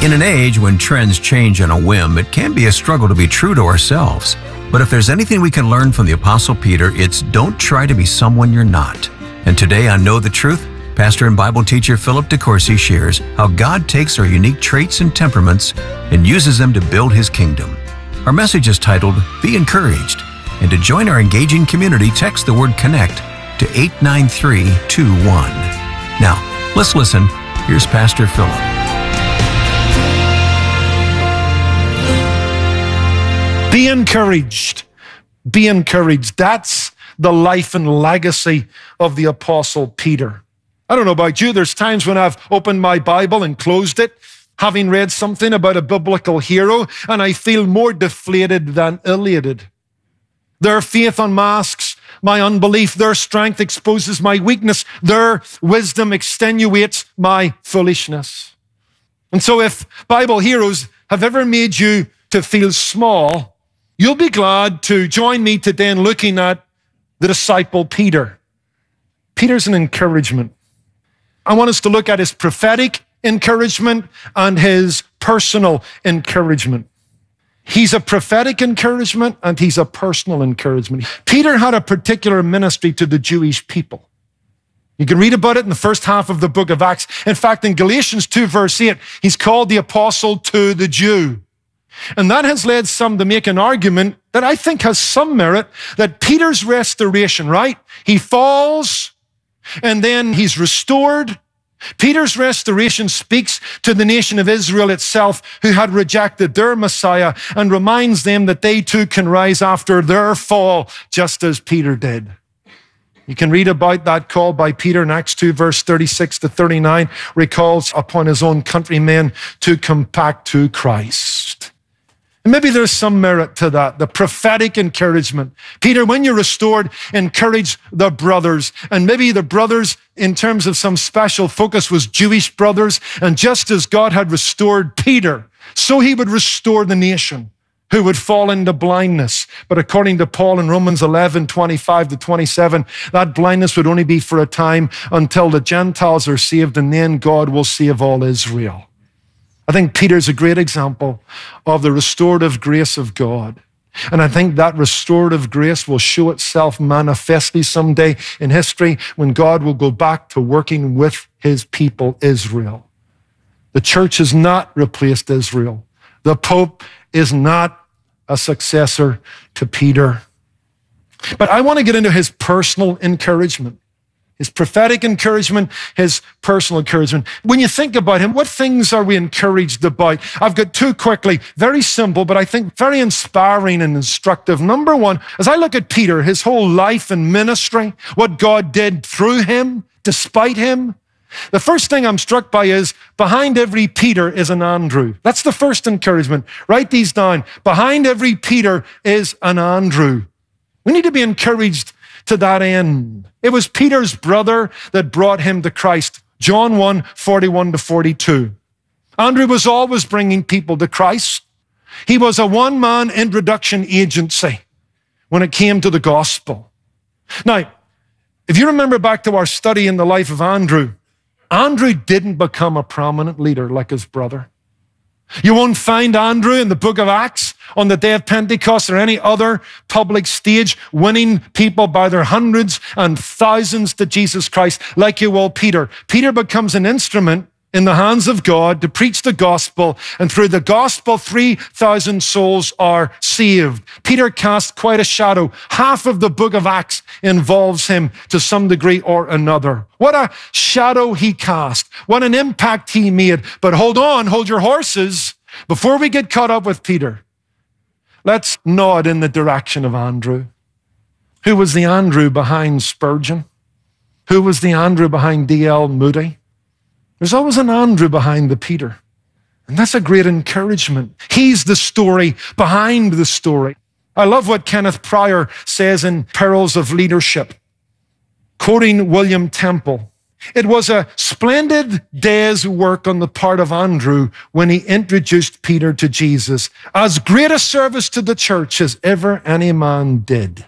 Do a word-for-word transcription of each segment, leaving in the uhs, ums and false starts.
In an age when trends change on a whim, it can be a struggle to be true to ourselves. But if there's anything we can learn from the Apostle Peter, it's don't try to be someone you're not. And today on Know the Truth, Pastor and Bible teacher Philip DeCourcy shares how God takes our unique traits and temperaments and uses them to build His kingdom. Our message is titled, Be Encouraged. And to join our engaging community, text the word CONNECT to eight nine three two one. Now, let's listen. Here's Pastor Philip. Be encouraged. Be encouraged. That's the life and legacy of the Apostle Peter. I don't know about you, there's times when I've opened my Bible and closed it, having read something about a biblical hero, and I feel more deflated than elated. Their faith unmasks my unbelief. Their strength exposes my weakness. Their wisdom extenuates my foolishness. And so if Bible heroes have ever made you to feel small, you'll be glad to join me today in looking at the disciple Peter. Peter's an encouragement. I want us to look at his prophetic encouragement and his personal encouragement. He's a prophetic encouragement and he's a personal encouragement. Peter had a particular ministry to the Jewish people. You can read about it in the first half of the book of Acts. In fact, in Galatians two, verse eight, he's called the apostle to the Jew. And that has led some to make an argument that I think has some merit, that Peter's restoration, right? He falls and then he's restored. Peter's restoration speaks to the nation of Israel itself, who had rejected their Messiah, and reminds them that they too can rise after their fall, just as Peter did. You can read about that call by Peter in Acts two, verse thirty-six to thirty-nine, recalls upon his own countrymen to come back to Christ. And maybe there's some merit to that, the prophetic encouragement. Peter, when you're restored, encourage the brothers. And maybe the brothers, in terms of some special focus, was Jewish brothers. And just as God had restored Peter, so he would restore the nation who would fall into blindness. But according to Paul in Romans eleven, twenty-five to twenty-seven, that blindness would only be for a time until the Gentiles are saved, and then God will save all Israel. I think Peter's a great example of the restorative grace of God. And I think that restorative grace will show itself manifestly someday in history when God will go back to working with his people, Israel. The church has not replaced Israel. The Pope is not a successor to Peter. But I want to get into his personal encouragement. His prophetic encouragement, his personal encouragement. When you think about him, what things are we encouraged about? I've got two quickly, very simple, but I think very inspiring and instructive. Number one, as I look at Peter, his whole life and ministry, what God did through him, despite him, the first thing I'm struck by is behind every Peter is an Andrew. That's the first encouragement. Write these down. Behind every Peter is an Andrew. We need to be encouraged to that end. It was Peter's brother that brought him to Christ. John one, forty-one to forty-two. Andrew was always bringing people to Christ. He was a one-man introduction agency when it came to the gospel. Now, if you remember back to our study in the life of Andrew, Andrew didn't become a prominent leader like his brother. You won't find Andrew in the book of Acts on the day of Pentecost or any other public stage winning people by their hundreds and thousands to Jesus Christ like you will Peter. Peter becomes an instrument in the hands of God to preach the gospel, and through the gospel, three thousand souls are saved. Peter cast quite a shadow. Half of the book of Acts involves him to some degree or another. What a shadow he cast. What an impact he made. But hold on, hold your horses. Before we get caught up with Peter, let's nod in the direction of Andrew. Who was the Andrew behind Spurgeon? Who was the Andrew behind D L Moody? There's always an Andrew behind the Peter. And that's a great encouragement. He's the story behind the story. I love what Kenneth Pryor says in Perils of Leadership, quoting William Temple. It was a splendid day's work on the part of Andrew when he introduced Peter to Jesus, as great a service to the church as ever any man did.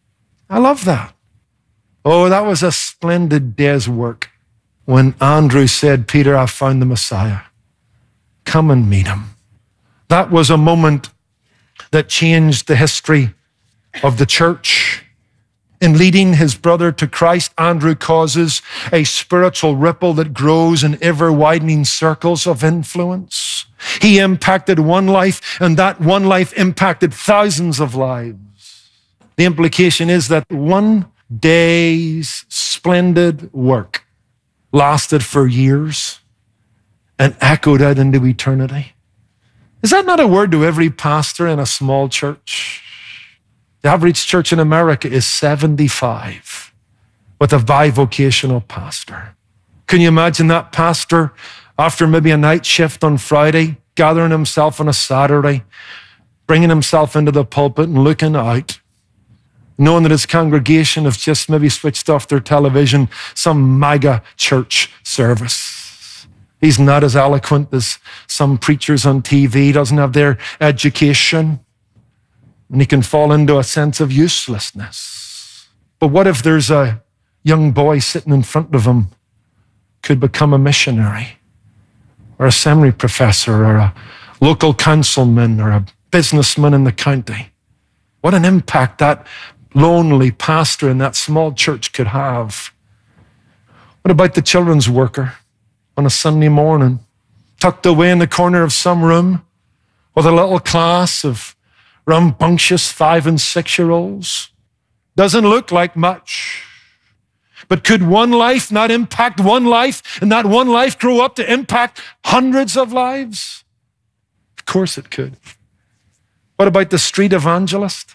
I love that. Oh, that was a splendid day's work when Andrew said, Peter, I've found the Messiah. come and meet him. That was a moment that changed the history of the church. In leading his brother to Christ, Andrew causes a spiritual ripple that grows in ever-widening circles of influence. He impacted one life, and that one life impacted thousands of lives. The implication is that one day's splendid work lasted for years and echoed out into eternity. Is that not a word to every pastor in a small church? The average church in America is seventy-five with a bivocational pastor. Can you imagine that pastor after maybe a night shift on Friday, gathering himself on a Saturday, bringing himself into the pulpit and looking out, knowing that his congregation have just maybe switched off their television, some mega church service. He's not as eloquent as some preachers on T V, doesn't have their education, and he can fall into a sense of uselessness. But what if there's a young boy sitting in front of him could become a missionary or a seminary professor or a local councilman or a businessman in the county? What an impact that lonely pastor in that small church could have. What about the children's worker on a Sunday morning, tucked away in the corner of some room with a little class of rambunctious five and six-year-olds? Doesn't look like much. But could one life not impact one life, and that one life grow up to impact hundreds of lives? Of course it could. What about the street evangelist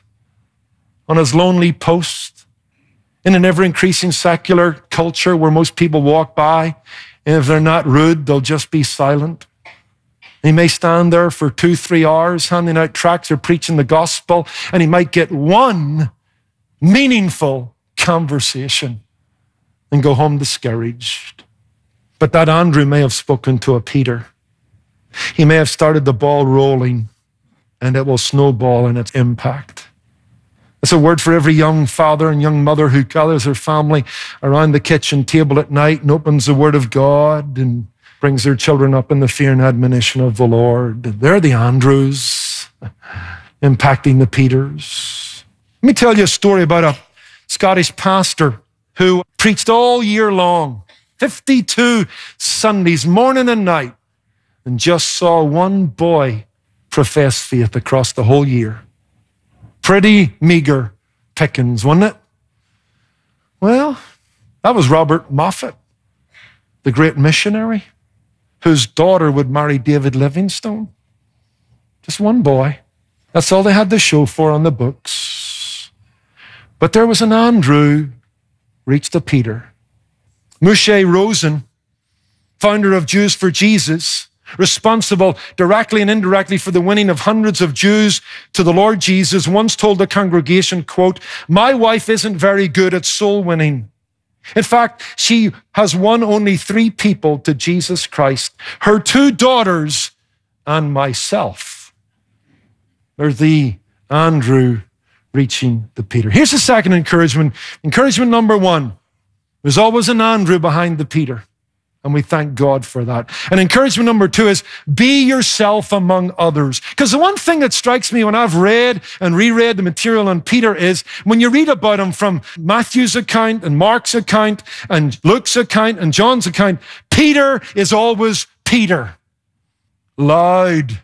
on his lonely post in an ever-increasing secular culture where most people walk by, and if they're not rude, they'll just be silent? He may stand there for two, three hours handing out tracts or preaching the gospel, and he might get one meaningful conversation and go home discouraged. But that Andrew may have spoken to a Peter. He may have started the ball rolling, and it will snowball in its impact. It's a word for every young father and young mother who gathers their family around the kitchen table at night and opens the Word of God and brings their children up in the fear and admonition of the Lord. They're the Andrews impacting the Peters. Let me tell you a story about a Scottish pastor who preached all year long, fifty-two Sundays, morning and night, and just saw one boy profess faith across the whole year. Pretty meager pickings, wasn't it? Well, that was Robert Moffat, the great missionary, whose daughter would marry David Livingstone. Just one boy. That's all they had to show for on the books. But there was an Andrew reached a Peter. Moshe Rosen, founder of Jews for Jesus, responsible directly and indirectly for the winning of hundreds of Jews to the Lord Jesus, once told the congregation, quote, "My wife isn't very good at soul winning. In fact, she has won only three people to Jesus Christ, her two daughters and myself." There's the Andrew reaching the Peter. Here's the second encouragement. Encouragement number one, there's always an Andrew behind the Peter. And we thank God for that. And encouragement number two is be yourself among others. Because the one thing that strikes me when I've read and reread the material on Peter is when you read about him from Matthew's account and Mark's account and Luke's account and John's account, Peter is always Peter. Loud,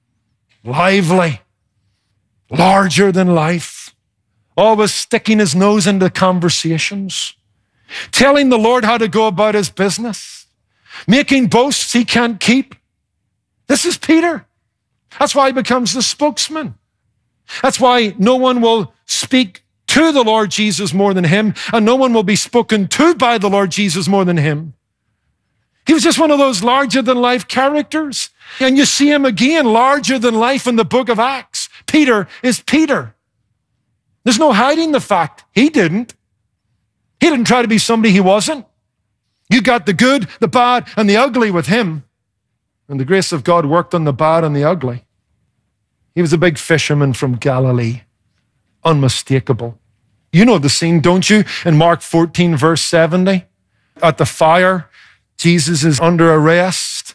lively, larger than life, always sticking his nose into conversations, telling the Lord how to go about his business, making boasts he can't keep. This is Peter. That's why he becomes the spokesman. That's why no one will speak to the Lord Jesus more than him, and no one will be spoken to by the Lord Jesus more than him. He was just one of those larger-than-life characters. And you see him again, larger than life in the book of Acts. Peter is Peter. There's no hiding the fact he didn't. He didn't try to be somebody he wasn't. You got the good, the bad, and the ugly with him. And the grace of God worked on the bad and the ugly. He was a big fisherman from Galilee. Unmistakable. You know the scene, don't you? In Mark fourteen, verse seventy. At the fire, Jesus is under arrest.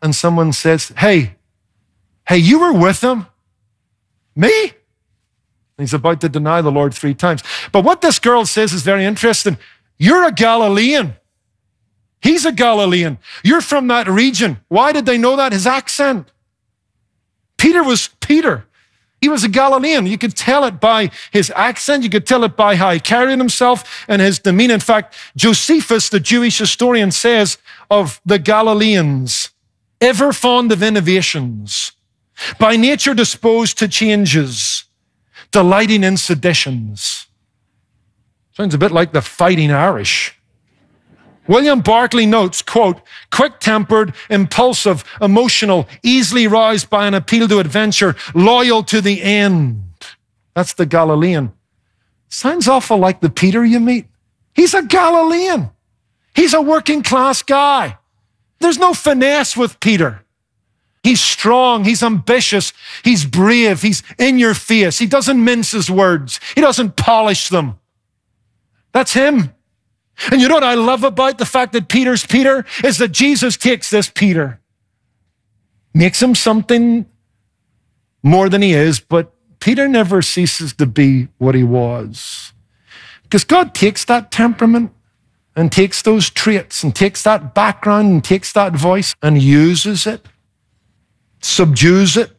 and someone says, hey, hey, you were with him? Me? And he's about to deny the Lord three times. But what this girl says is very interesting. You're a Galilean. He's a Galilean. You're from that region. Why did they know that? His accent. Peter was Peter. He was a Galilean. You could tell it by his accent. You could tell it by how he carried himself and his demeanor. In fact, Josephus, the Jewish historian, says of the Galileans, ever fond of innovations, by nature disposed to changes, delighting in seditions. Sounds a bit like the Fighting Irish. William Barclay notes, quote, quick-tempered, impulsive, emotional, easily roused by an appeal to adventure, loyal to the end. That's the Galilean. Sounds awful like the Peter you meet. He's a Galilean. He's a working-class guy. There's no finesse with Peter. He's strong. He's ambitious. He's brave. He's in your face. He doesn't mince his words. He doesn't polish them. That's him. And you know what I love about the fact that Peter's Peter is that Jesus takes this Peter, makes him something more than he is, but Peter never ceases to be what he was. Because God takes that temperament and takes those traits and takes that background and takes that voice and uses it, subdues it,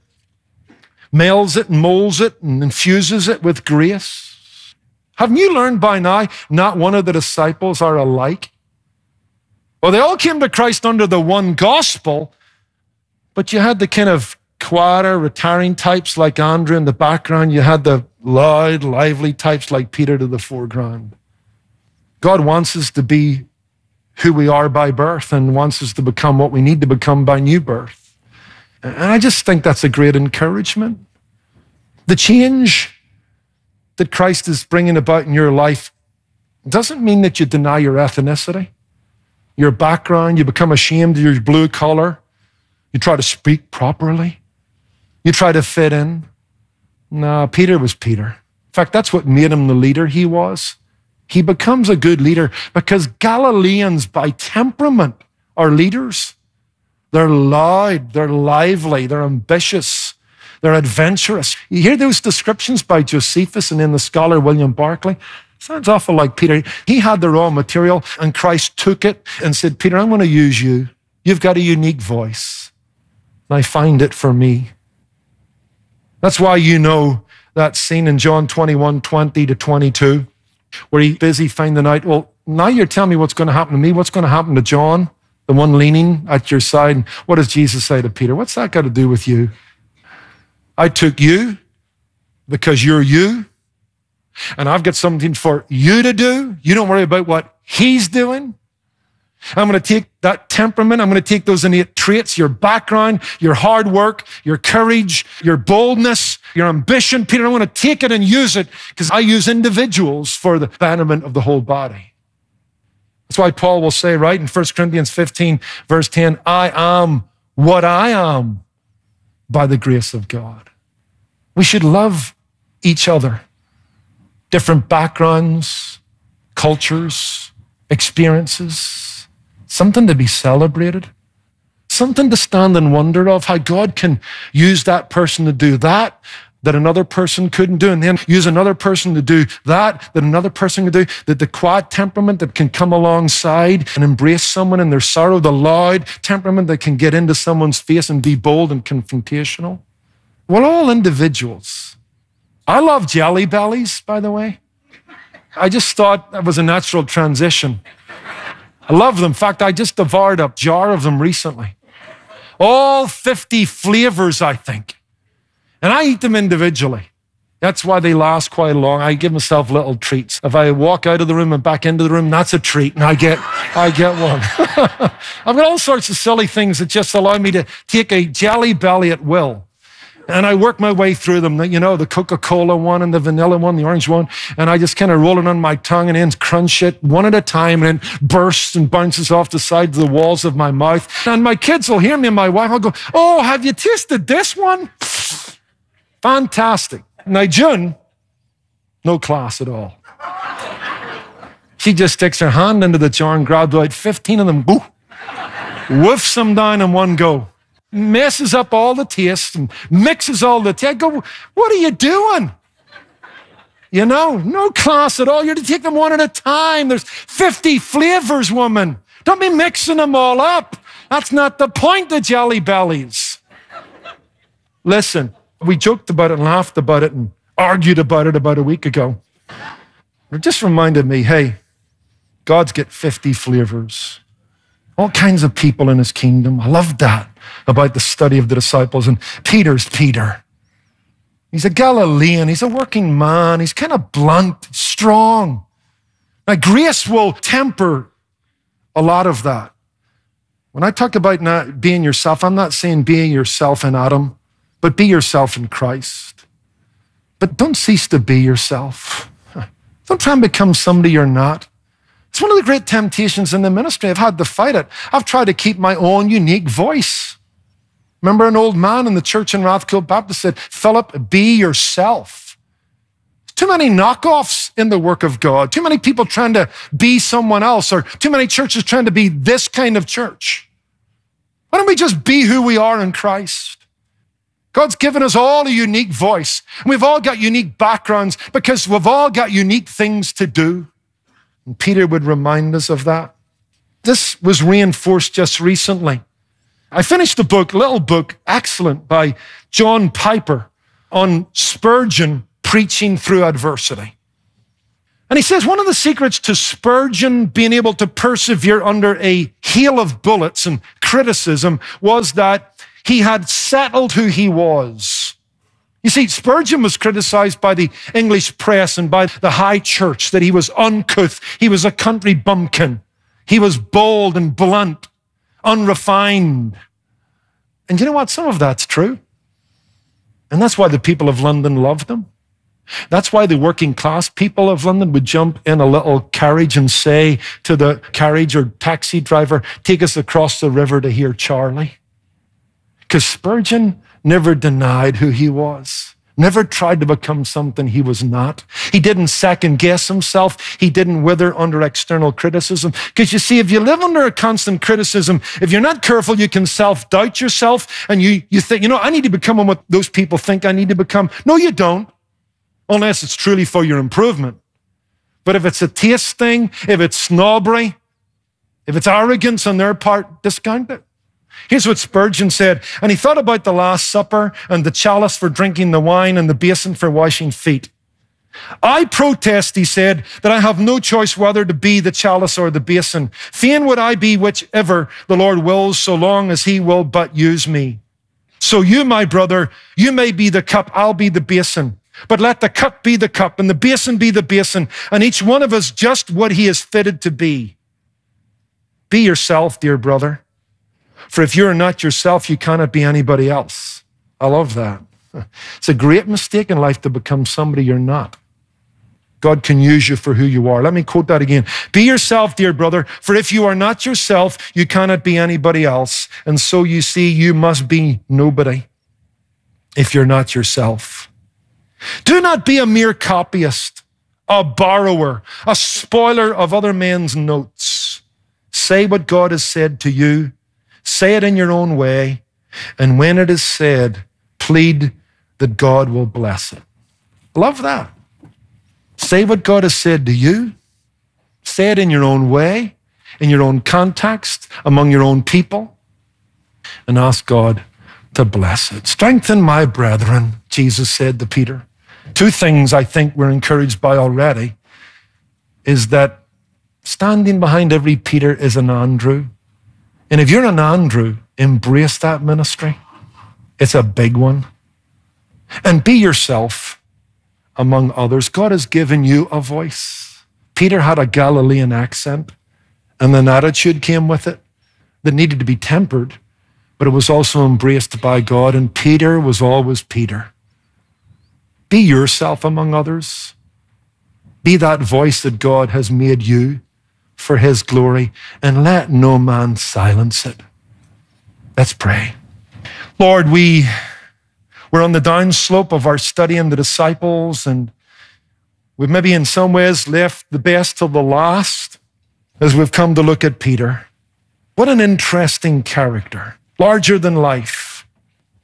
melds it and molds it and infuses it with grace. Haven't you learned by now, not one of the disciples are alike? Well, they all came to Christ under the one gospel, but you had the kind of quieter, retiring types like Andrew in the background. You had the loud, lively types like Peter to the foreground. God wants us to be who we are by birth and wants us to become what we need to become by new birth. And I just think that's a great encouragement. The change that Christ is bringing about in your life doesn't mean that you deny your ethnicity, your background, you become ashamed of your blue collar, you try to speak properly, you try to fit in. No, Peter was Peter. In fact, that's what made him the leader he was. He becomes a good leader because Galileans by temperament are leaders. They're loud, they're lively, they're ambitious, they're adventurous. You hear those descriptions by Josephus and then the scholar William Barclay? Sounds awful like Peter. He had the raw material and Christ took it and said, Peter, I'm going to use you. You've got a unique voice. And I find it for me. That's why you know that scene in John twenty-one, twenty to twenty-two, where he's busy finding out, well, now you're telling me what's going to happen to me. What's going to happen to John, the one leaning at your side? And what does Jesus say to Peter? What's that got to do with you? I took you because you're you, and I've got something for you to do. You don't worry about what he's doing. I'm going to take that temperament. I'm going to take those innate traits, your background, your hard work, your courage, your boldness, your ambition. Peter, I want to take it and use it because I use individuals for the betterment of the whole body. That's why Paul will say, right, in First Corinthians fifteen, verse ten, I am what I am by the grace of God. We should love each other. Different backgrounds, cultures, experiences, something to be celebrated, something to stand in wonder of how God can use that person to do that, that another person couldn't do, and then use another person to do that, that another person could do, that the quiet temperament that can come alongside and embrace someone in their sorrow, the loud temperament that can get into someone's face and be bold and confrontational. We're all individuals. I love Jelly Bellies, by the way. I just thought that was a natural transition. I love them. In fact, I just devoured a jar of them recently. All fifty flavors, I think. And I eat them individually. That's why they last quite long. I give myself little treats. If I walk out of the room and back into the room, that's a treat, and I get, I get one. I've got all sorts of silly things that just allow me to take a Jelly Belly at will. And I work my way through them, you know, the Coca-Cola one and the vanilla one, the orange one, and I just kind of roll it on my tongue and then crunch it one at a time and then bursts and bounces off the sides of the walls of my mouth. And my kids will hear me and my wife will go, oh, have you tasted this one? Fantastic. Now, June, no class at all. She just sticks her hand into the jar and grabs out fifteen of them, boo, woofs them down in one go. messes up all the taste and mixes all the taste. I go, what are you doing? You know, no class at all. You're to take them one at a time. There's fifty flavors, woman. Don't be mixing them all up. That's not the point of Jelly Bellies. Listen, we joked about it and laughed about it and argued about it about a week ago. It just reminded me, hey, God's got fifty flavors. All kinds of people in his kingdom. I love that about the study of the disciples. And Peter's Peter. He's a Galilean. He's a working man. He's kind of blunt, strong. Now, grace will temper a lot of that. When I talk about not being yourself, I'm not saying being yourself in Adam, but be yourself in Christ. But don't cease to be yourself. Don't try and become somebody you're not. It's one of the great temptations in the ministry. I've had to fight it. I've tried to keep my own unique voice. Remember an old man in the church in Rathcoole Baptist said, Philip, be yourself. Too many knockoffs in the work of God. Too many people trying to be someone else, or too many churches trying to be this kind of church. Why don't we just be who we are in Christ? God's given us all a unique voice. We've all got unique backgrounds because we've all got unique things to do. And Peter would remind us of that. This was reinforced just recently. I finished a book, a little book, excellent, by John Piper on Spurgeon preaching through adversity. And he says one of the secrets to Spurgeon being able to persevere under a hail of bullets and criticism was that he had settled who he was. You see, Spurgeon was criticized by the English press and by the high church that he was uncouth. He was a country bumpkin. He was bold and blunt, unrefined. And you know what? Some of that's true. And that's why the people of London loved him. That's why the working class people of London would jump in a little carriage and say to the carriage or taxi driver, take us across the river to hear Charlie. Because Spurgeon never denied who he was, never tried to become something he was not. He didn't second guess himself. He didn't wither under external criticism. Because you see, if you live under a constant criticism, if you're not careful, you can self-doubt yourself and you, you think, you know, I need to become what those people think I need to become. No, you don't, unless it's truly for your improvement. But if it's a taste thing, if it's snobbery, if it's arrogance on their part, discount it. Here's what Spurgeon said, and he thought about the Last Supper and the chalice for drinking the wine and the basin for washing feet. I protest, he said, that I have no choice whether to be the chalice or the basin. Fain would I be whichever the Lord wills, so long as he will but use me. So you, my brother, you may be the cup, I'll be the basin. But let the cup be the cup and the basin be the basin, and each one of us just what he is fitted to be. Be yourself, dear brother. For if you're not yourself, you cannot be anybody else. I love that. It's a great mistake in life to become somebody you're not. God can use you for who you are. Let me quote that again. Be yourself, dear brother, for if you are not yourself, you cannot be anybody else. And so you see, you must be nobody if you're not yourself. Do not be a mere copyist, a borrower, a spoiler of other men's notes. Say what God has said to you. Say it in your own way, and when it is said, plead that God will bless it. Love that. Say what God has said to you. Say it in your own way, in your own context, among your own people, and ask God to bless it. Strengthen my brethren, Jesus said to Peter. Two things I think we're encouraged by already is that standing behind every Peter is an Andrew. And if you're an Andrew, embrace that ministry. It's a big one. And be yourself among others. God has given you a voice. Peter had a Galilean accent, and an attitude came with it that needed to be tempered, but it was also embraced by God, and Peter was always Peter. Be yourself among others. Be that voice that God has made you for his glory, and let no man silence it. Let's pray. Lord, we, we're on the downslope of our study in the disciples, and we've maybe in some ways left the best till the last as we've come to look at Peter. What an interesting character, larger than life.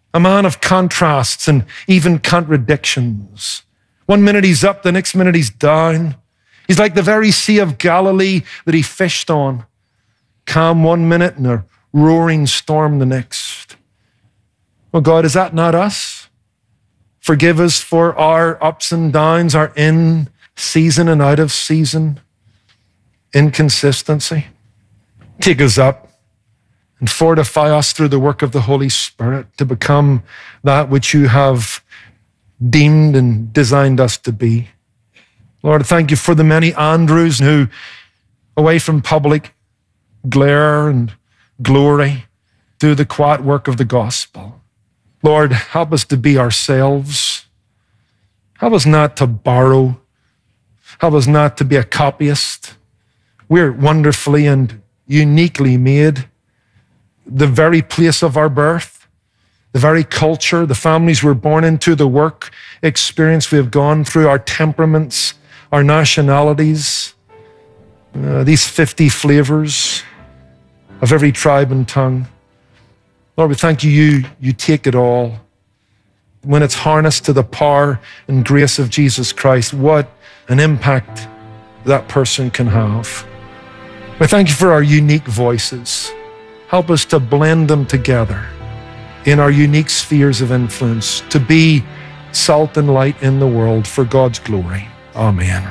a man of contrasts and even contradictions. One minute he's up, the next minute he's down. He's like the very Sea of Galilee that he fished on. Calm one minute and a roaring storm the next. Oh God, is that not us? Forgive us for our ups and downs, our in season and out of season inconsistency. Take us up and fortify us through the work of the Holy Spirit to become that which you have deemed and designed us to be. Lord, thank you for the many Andrews who, away from public glare and glory, do the quiet work of the gospel. Lord, help us to be ourselves. Help us not to borrow. Help us not to be a copyist. We're wonderfully and uniquely made. The very place of our birth, the very culture, the families we're born into, the work experience we have gone through, our temperaments, our nationalities, uh, these fifty flavors of every tribe and tongue. Lord, we thank you, you, you take it all. When it's harnessed to the power and grace of Jesus Christ, what an impact that person can have. We thank you for our unique voices. Help us to blend them together in our unique spheres of influence, to be salt and light in the world for God's glory. Amen.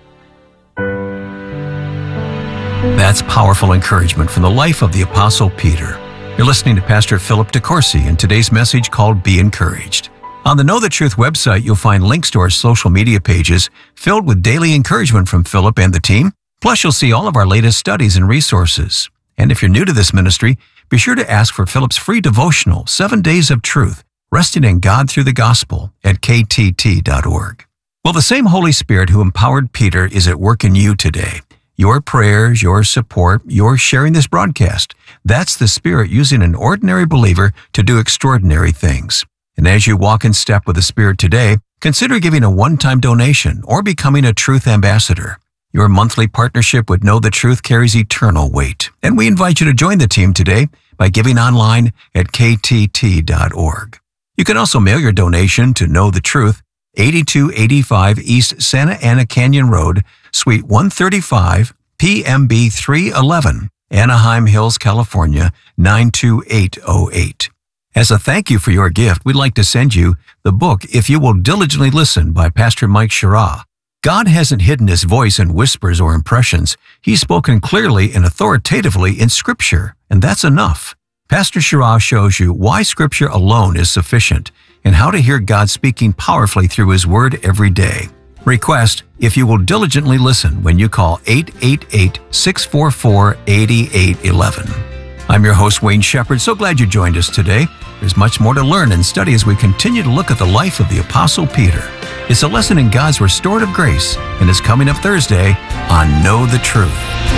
That's powerful encouragement from the life of the Apostle Peter. You're listening to Pastor Philip DeCourcy in today's message called Be Encouraged. On the Know the Truth website, you'll find links to our social media pages filled with daily encouragement from Philip and the team. Plus, you'll see all of our latest studies and resources. And if you're new to this ministry, be sure to ask for Philip's free devotional, Seven Days of Truth, Resting in God Through the Gospel at K T T dot org. Well, the same Holy Spirit who empowered Peter is at work in you today. Your prayers, your support, your sharing this broadcast. That's the Spirit using an ordinary believer to do extraordinary things. And as you walk in step with the Spirit today, consider giving a one-time donation or becoming a Truth Ambassador. Your monthly partnership with Know the Truth carries eternal weight. And we invite you to join the team today by giving online at K T T dot org. You can also mail your donation to Know the Truth, eighty-two eighty-five East Santa Ana Canyon Road, Suite one thirty-five, P M B three eleven, Anaheim Hills, California, nine two eight oh eight. As a thank you for your gift, we'd like to send you the book, If You Will Diligently Listen, by Pastor Mike Shirah. God hasn't hidden his voice in whispers or impressions. He's spoken clearly and authoritatively in Scripture, and that's enough. Pastor Shirah shows you why Scripture alone is sufficient and how to hear God speaking powerfully through His Word every day. Request If You Will Diligently Listen when you call eight eight eight, six four four, eight eight one one. I'm your host, Wayne Shepherd. So glad you joined us today. There's much more to learn and study as we continue to look at the life of the Apostle Peter. It's a lesson in God's restorative grace and is coming up Thursday on Know the Truth.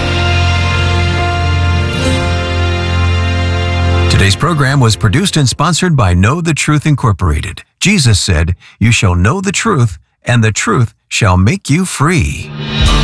Today's program was produced and sponsored by Know the Truth Incorporated. Jesus said, "You shall know the truth, and the truth shall make you free."